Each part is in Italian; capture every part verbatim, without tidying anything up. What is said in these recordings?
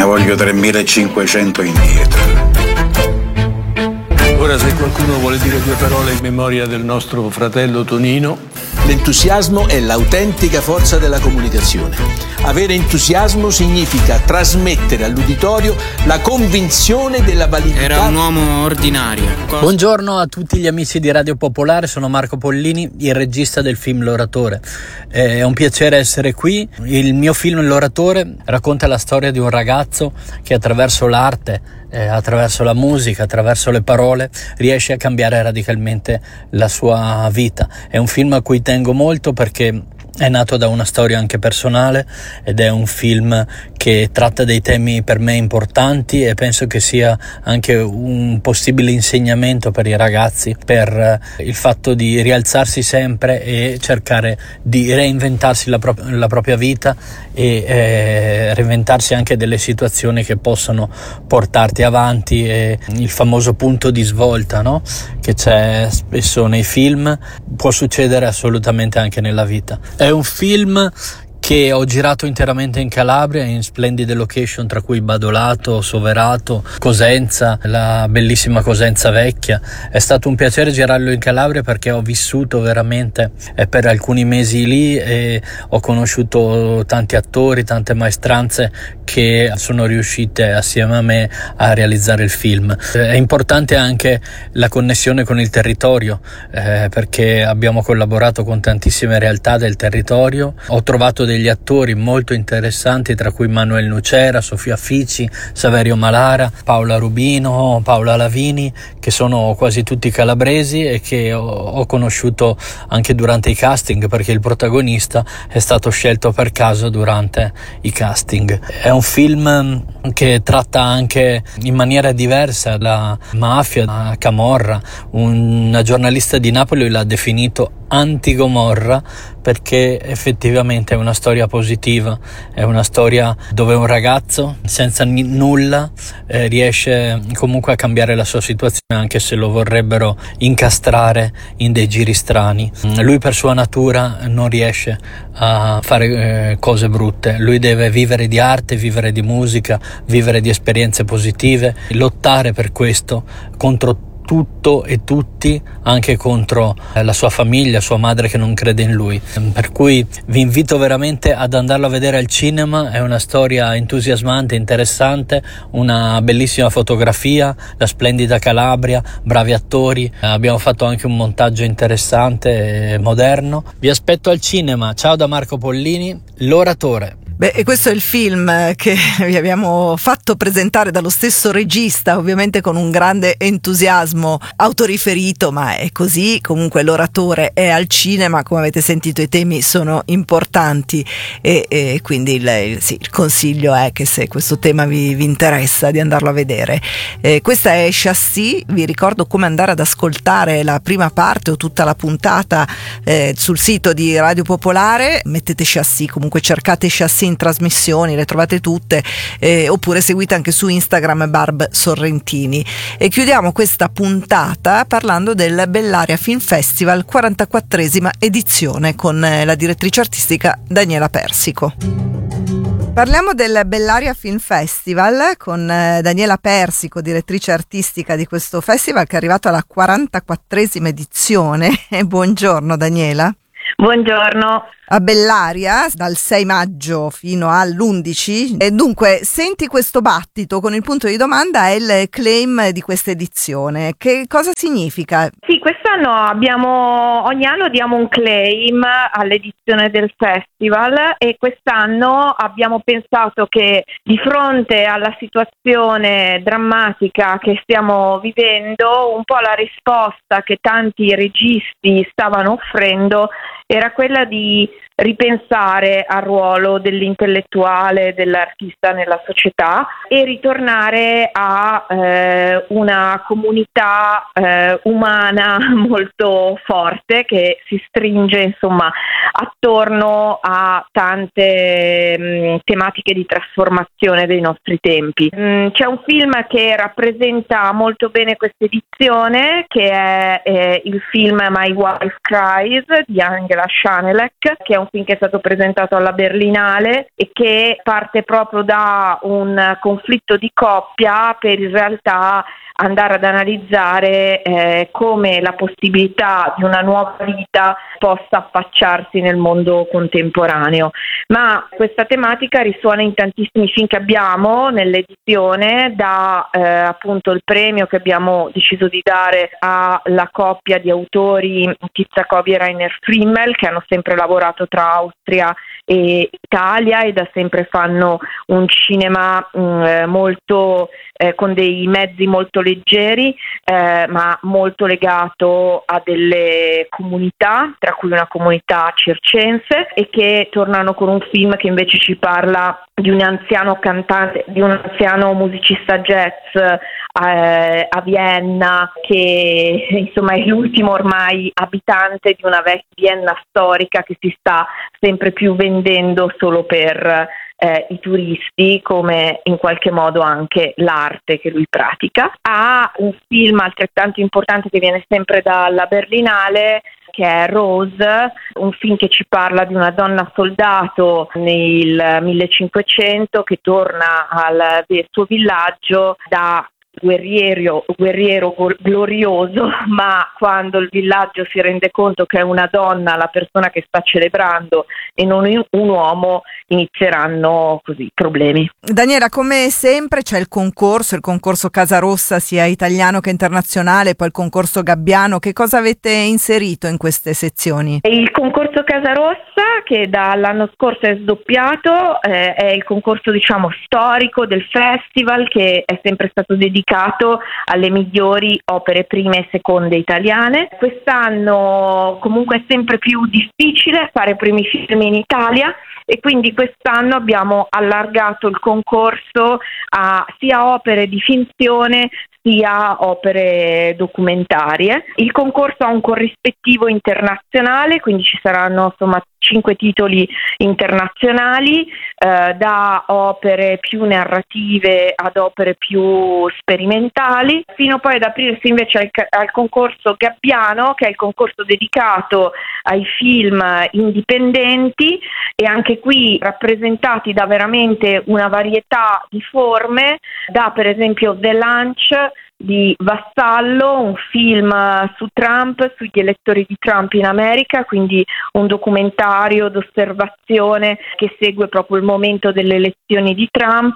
Ne voglio tremilacinquecento indietro. Ora, se qualcuno vuole dire due parole in memoria del nostro fratello Tonino. L'entusiasmo è l'autentica forza della comunicazione. Avere entusiasmo significa trasmettere all'uditorio la convinzione della validità. Era un uomo ordinario. Cosa... Buongiorno a tutti gli amici di Radio Popolare, sono Marco Pollini, il regista del film L'Oratore. È un piacere essere qui. Il mio film L'Oratore racconta la storia di un ragazzo che attraverso l'arte, eh, attraverso la musica, attraverso le parole, riesce a cambiare radicalmente la sua vita. È un film a cui tengo molto perché è nato da una storia anche personale ed è un film che tratta dei temi per me importanti e penso che sia anche un possibile insegnamento per i ragazzi per il fatto di rialzarsi sempre e cercare di reinventarsi la, pro- la propria vita e eh, reinventarsi anche delle situazioni che possono portarti avanti. E il famoso punto di svolta, no? Che c'è spesso nei film, può succedere assolutamente anche nella vita. È un film che ho girato interamente in Calabria, in splendide location tra cui Badolato, Soverato, Cosenza, la bellissima Cosenza Vecchia. È stato un piacere girarlo in Calabria perché ho vissuto veramente per alcuni mesi lì e ho conosciuto tanti attori, tante maestranze che sono riuscite assieme a me a realizzare il film. È importante anche la connessione con il territorio eh, perché abbiamo collaborato con tantissime realtà del territorio. Ho trovato degli attori molto interessanti, tra cui Manuel Nucera, Sofia Fici, Saverio Malara, Paola Rubino, Paola Lavini, che sono quasi tutti calabresi e che ho, ho conosciuto anche durante i casting, perché il protagonista è stato scelto per caso durante i casting. È un film che tratta anche in maniera diversa la mafia, la camorra. Una giornalista di Napoli l'ha definito anti-Gomorra perché effettivamente è una storia positiva, è una storia dove un ragazzo senza n- nulla eh, riesce comunque a cambiare la sua situazione, anche se lo vorrebbero incastrare in dei giri strani. Lui per sua natura non riesce a fare eh, cose brutte, lui deve vivere di arte, vivere di musica, vivere di esperienze positive, lottare per questo contro tutto e tutti, anche contro la sua famiglia, sua madre che non crede in lui. Per cui vi invito veramente ad andarlo a vedere al cinema. È una storia entusiasmante, interessante, una bellissima fotografia, la splendida Calabria, bravi attori, abbiamo fatto anche un montaggio interessante e moderno. Vi aspetto al cinema. Ciao da Marco Pollini, L'Oratore. Beh, e questo è il film che vi abbiamo fatto presentare dallo stesso regista, ovviamente con un grande entusiasmo autoriferito, ma è così. Comunque L'Oratore è al cinema, come avete sentito i temi sono importanti e, e quindi il, il, sì, il consiglio è che se questo tema vi, vi interessa di andarlo a vedere. Eh, questa è Chassis, vi ricordo come andare ad ascoltare la prima parte o tutta la puntata eh, sul sito di Radio Popolare, mettete Chassis, comunque cercate Chassis in trasmissioni, le trovate tutte eh, oppure seguite anche su Instagram Barb Sorrentini. E chiudiamo questa puntata parlando del Bellaria Film Festival, quarantaquattresima edizione, con eh, la direttrice artistica Daniela Persico. Parliamo del Bellaria Film Festival con eh, Daniela Persico, direttrice artistica di questo festival che è arrivato alla quarantaquattresima edizione. Buongiorno Daniela. Buongiorno. A Bellaria dal sei maggio fino all'undici, e dunque senti questo battito con il punto di domanda è il claim di questa edizione. Che cosa significa? Sì, quest'anno abbiamo, ogni anno diamo un claim all'edizione del festival e quest'anno abbiamo pensato che di fronte alla situazione drammatica che stiamo vivendo, un po' la risposta che tanti registi stavano offrendo era quella di ripensare al ruolo dell'intellettuale, dell'artista nella società e ritornare a eh, una comunità eh, umana molto forte che si stringe insomma attorno a tante mh, tematiche di trasformazione dei nostri tempi. Mh, c'è un film che rappresenta molto bene questa edizione, che è, è il film My Wife Cries di Angela Schanelek, che è un film che è stato presentato alla Berlinale e che parte proprio da un conflitto di coppia per in realtà andare ad analizzare eh, come la possibilità di una nuova vita possa affacciarsi nel mondo contemporaneo. Ma questa tematica risuona in tantissimi film che abbiamo nell'edizione, da eh, appunto il premio che abbiamo deciso di dare alla coppia di autori Kitzakov e Rainer Frimmel, che hanno sempre lavorato tra Austria e Italia e da sempre fanno un cinema mh, molto eh, con dei mezzi molto leggeri, eh, ma molto legato a delle comunità, tra cui una comunità circense, e che tornano con un film che invece ci parla di un anziano cantante, di un anziano musicista jazz eh, a Vienna, che insomma è l'ultimo ormai abitante di una vecchia Vienna storica che si sta sempre più vendendo solo per eh, i turisti, come in qualche modo anche l'arte che lui pratica. Ha un film altrettanto importante che viene sempre dalla Berlinale, che è Rose, un film che ci parla di una donna soldato nel millecinquecento che torna al suo villaggio da guerriero, guerriero glorioso, ma quando il villaggio si rende conto che è una donna la persona che sta celebrando e non un uomo, inizieranno così problemi. Daniela, come sempre c'è il concorso, il concorso Casarossa sia italiano che internazionale, poi il concorso Gabbiano. Che cosa avete inserito in queste sezioni? Il concorso Casarossa, che dall'anno scorso è sdoppiato, eh, è il concorso diciamo storico del festival, che è sempre stato dedicato alle migliori opere prime e seconde italiane. Quest'anno comunque è sempre più difficile fare primi film in Italia e quindi quest'anno abbiamo allargato il concorso a sia opere di finzione sia opere documentarie. Il concorso ha un corrispettivo internazionale, quindi ci saranno insomma cinque titoli internazionali, eh, da opere più narrative ad opere più sperimentali, fino poi ad aprirsi invece al, al concorso Gabbiano, che è il concorso dedicato ai film indipendenti, e anche qui rappresentati da veramente una varietà di forme, da per esempio The Lunch di Vassallo, un film su Trump, sugli elettori di Trump in America, quindi un documentario d'osservazione che segue proprio il momento delle elezioni di Trump,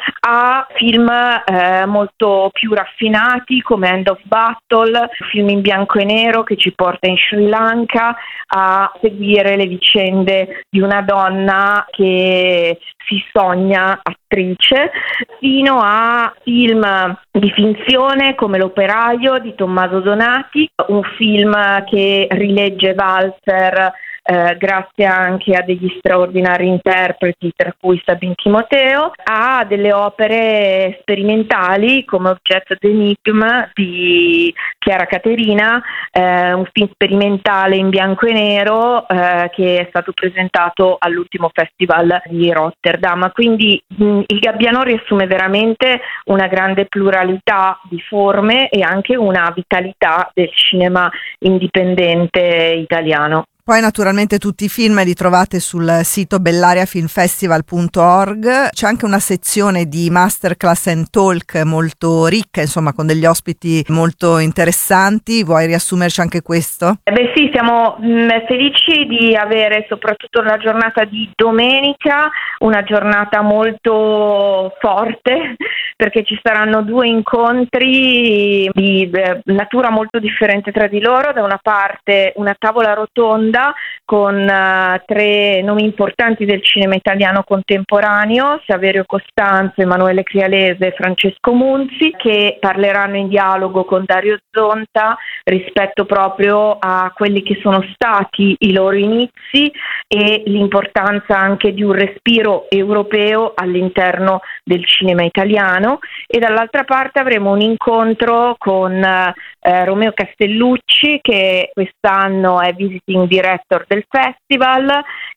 a film eh, molto più raffinati come End of Battle, un film in bianco e nero che ci porta in Sri Lanka a seguire le vicende di una donna che si sogna attrice, fino a film di finzione come L'operaio di Tommaso Donati, un film che rilegge Walzer eh, grazie anche a degli straordinari interpreti, tra cui Sabine Timoteo, a delle opere sperimentali come Oggetto d'Enigma di Chiara Caterina, eh, un film sperimentale in bianco e nero eh, che è stato presentato all'ultimo festival di Rotterdam. Quindi mh, il Gabbiano riassume veramente una grande pluralità di forme e anche una vitalità del cinema indipendente italiano. Poi naturalmente tutti i film li trovate sul sito bellariafilmfestival punto org. C'è anche una sezione di masterclass and talk molto ricca, insomma, con degli ospiti molto interessanti. Vuoi riassumerci anche questo? Eh beh sì, siamo mh, felici di avere soprattutto la giornata di domenica, una giornata molto forte, perché ci saranno due incontri di eh, natura molto differente tra di loro. Da una parte una tavola rotonda con uh, tre nomi importanti del cinema italiano contemporaneo, Saverio Costanzo, Emanuele Crialese e Francesco Munzi, che parleranno in dialogo con Dario Zonta rispetto proprio a quelli che sono stati i loro inizi e l'importanza anche di un respiro europeo all'interno del cinema italiano. E dall'altra parte avremo un incontro con eh, Romeo Castellucci, che quest'anno è visiting director del festival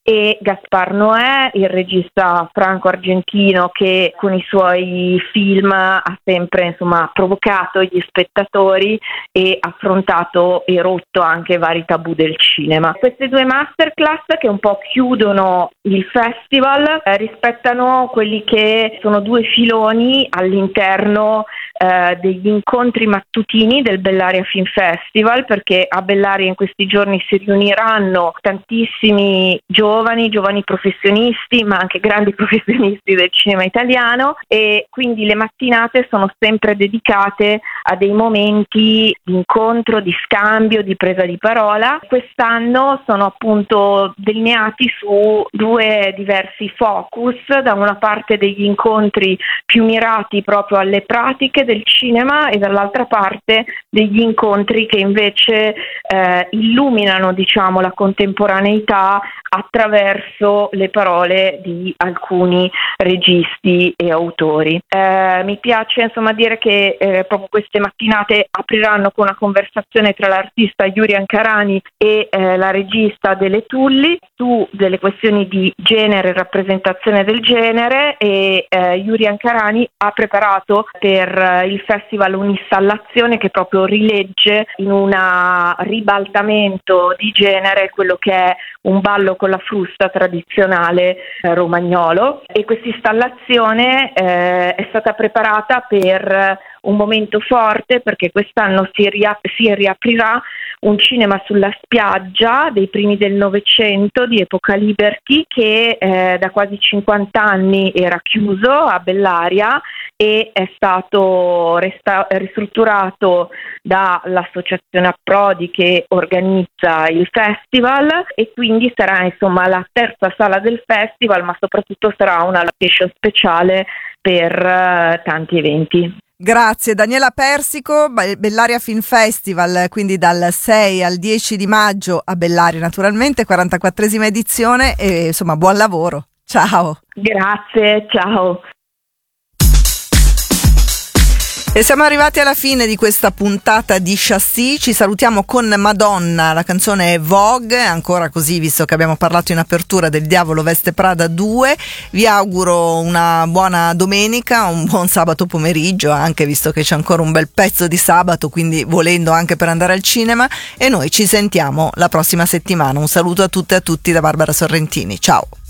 e Gaspar Noè, il regista franco-argentino che con i suoi film ha sempre insomma provocato gli spettatori e affrontato e rotto anche vari tabù del cinema. Queste due masterclass che un po' chiudono il festival eh, rispettano quelli che sono due filoni all'interno eh, degli incontri mattutini del Bellaria Film Festival, perché a Bellaria in questi giorni si riuniranno tantissimi giovani, giovani professionisti, ma anche grandi professionisti del cinema italiano, e quindi le mattinate sono sempre dedicate a dei momenti di incontro, di scambio, di presa di parola. Quest'anno sono appunto delineati su due diversi focus: da una parte degli incontri più mirati proprio alle pratiche del cinema e dall'altra parte degli incontri che invece eh, illuminano diciamo la contemporaneità attraverso le parole di alcuni registi e autori. Eh, mi piace insomma dire che eh, proprio queste mattinate apriranno con una conversazione tra l'artista Yuri Ankarani e eh, la regista Dele Tulli su delle questioni di genere e rappresentazione del genere, e eh, Yuri Ankarani ha preparato per eh, il festival un'installazione che proprio rilegge in un ribaltamento di genere quello che è un ballo con la frusta tradizionale eh, romagnolo, e questa installazione eh, è stata preparata per un momento forte, perché quest'anno si, riap- si riaprirà un cinema sulla spiaggia dei primi del Novecento di epoca Liberty, che eh, da quasi cinquanta anni era chiuso a Bellaria e è stato resta- ristrutturato dall'associazione Approdi che organizza il festival, e quindi sarà insomma la terza sala del festival, ma soprattutto sarà una location speciale per uh, tanti eventi. Grazie Daniela Persico. Bellaria Film Festival, quindi dal sei al dieci di maggio a Bellaria naturalmente, quarantaquattresima edizione, e insomma buon lavoro. Ciao. Grazie, ciao. E siamo arrivati alla fine di questa puntata di Chassis. Ci salutiamo con Madonna, la canzone è Vogue, ancora così visto che abbiamo parlato in apertura del Diavolo Veste Prada due. Vi auguro una buona domenica, un buon sabato pomeriggio anche, visto che c'è ancora un bel pezzo di sabato, quindi volendo anche per andare al cinema, e noi ci sentiamo la prossima settimana. Un saluto a tutte e a tutti da Barbara Sorrentini, ciao.